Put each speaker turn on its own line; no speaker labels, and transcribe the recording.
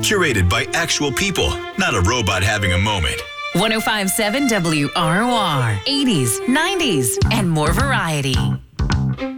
Curated by actual people, not a robot having a moment.
105.7 WROR. 80s, 90s, and more variety.